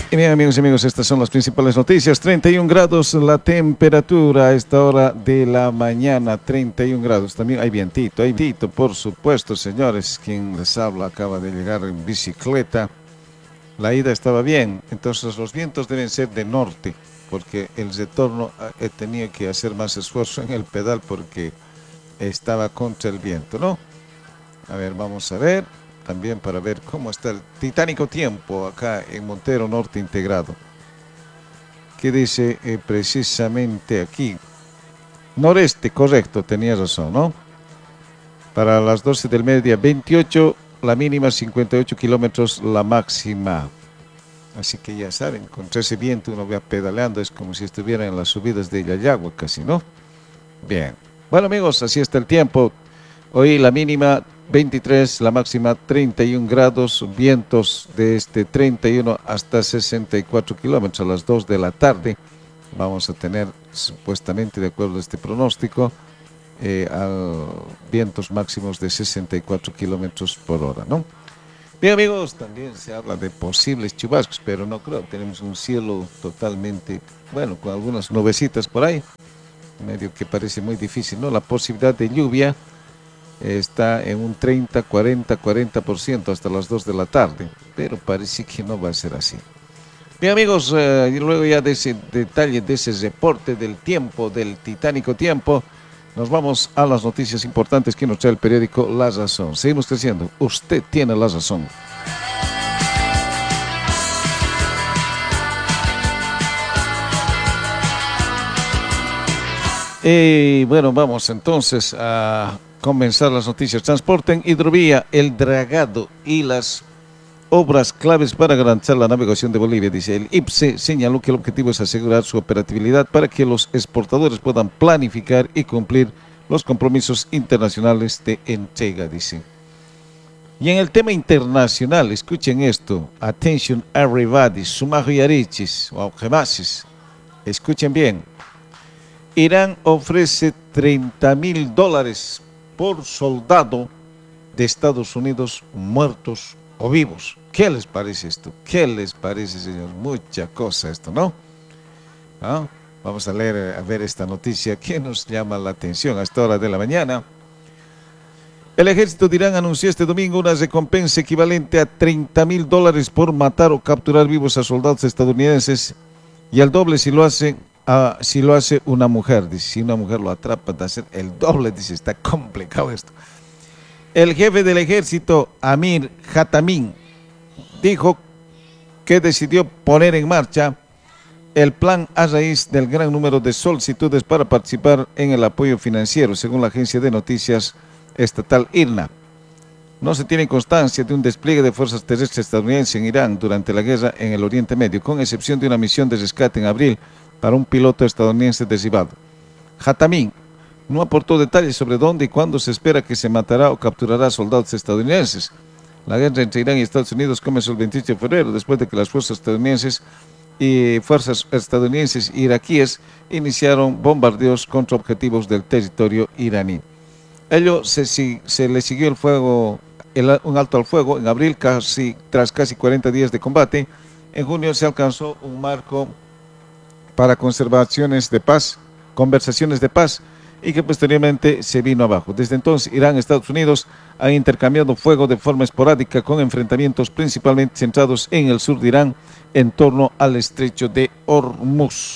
Y bien, amigos y amigos, estas son las principales noticias. 31 grados la temperatura a esta hora de la mañana, 31 grados. También hay vientito, por supuesto, señores. Quien les habla acaba de llegar en bicicleta. La ida estaba bien, entonces los vientos deben ser de norte, porque el retorno he tenido que hacer más esfuerzo en el pedal porque estaba contra el viento, ¿no? A ver, vamos a ver. También para ver cómo está el titánico tiempo acá en Montero Norte Integrado. ¿Qué dice precisamente aquí? Noreste, correcto, tenía razón, ¿no? Para las 12 del mediodía, 28 la mínima, 58 kilómetros la máxima. Así que ya saben, contra ese viento uno va pedaleando, es como si estuviera en las subidas de Yayagua casi, ¿no? Bien. Bueno, amigos, así está el tiempo. Hoy la mínima 23, la máxima 31 grados, vientos de 31 hasta 64 kilómetros a las 2 de la tarde. Vamos a tener, supuestamente, de acuerdo a este pronóstico, vientos máximos de 64 kilómetros por hora, ¿no? Bien, amigos, también se habla de posibles chubascos, pero no creo. Tenemos un cielo totalmente, bueno, con algunas nubecitas por ahí, medio que parece muy difícil, ¿no? La posibilidad de lluvia está en un 30, 40% hasta las 2 de la tarde, pero parece que no va a ser así. Bien, amigos, y luego ya de ese detalle, de ese reporte del tiempo, del titánico tiempo, nos vamos a las noticias importantes que nos trae el periódico La Razón. Seguimos creciendo, usted tiene la razón. Y bueno, vamos entonces a comenzar las noticias. Transporte en hidrovía, el dragado y las obras claves para garantizar la navegación de Bolivia. Dice, el IPSE señaló que el objetivo es asegurar su operatividad para que los exportadores puedan planificar y cumplir los compromisos internacionales de entrega, dice. Y en el tema internacional, escuchen esto, attention everybody, sumayarichis o gemasis, escuchen bien. Irán ofrece $30,000 por soldado de Estados Unidos muertos o vivos. ¿Qué les parece esto? ¿Qué les parece, señor? Mucha cosa esto, ¿no? ¿Ah? Vamos a leer, a ver esta noticia que nos llama la atención a esta hora de la mañana. El ejército de Irán anunció este domingo una recompensa equivalente a $30,000 por matar o capturar vivos a soldados estadounidenses y al doble si lo hace una mujer. Dice, si una mujer lo atrapa, de hacer el doble, dice, está complicado esto. El jefe del ejército, Amir Hatami, dijo que decidió poner en marcha el plan a raíz del gran número de solicitudes para participar en el apoyo financiero, según la agencia de noticias estatal IRNA. No se tiene constancia de un despliegue de fuerzas terrestres estadounidenses en Irán durante la guerra en el Oriente Medio, con excepción de una misión de rescate en abril para un piloto estadounidense derribado. Hatami no aportó detalles sobre dónde y cuándo se espera que se matará o capturará soldados estadounidenses. La guerra entre Irán y Estados Unidos comenzó el 28 de febrero, después de que las fuerzas estadounidenses e iraquíes iniciaron bombardeos contra objetivos del territorio iraní. Ello se le siguió un alto al fuego en abril, tras casi 40 días de combate. En junio se alcanzó un marco para conversaciones de paz, y que posteriormente se vino abajo. Desde entonces, Irán y Estados Unidos han intercambiado fuego de forma esporádica, con enfrentamientos principalmente centrados en el sur de Irán, en torno al estrecho de Hormuz.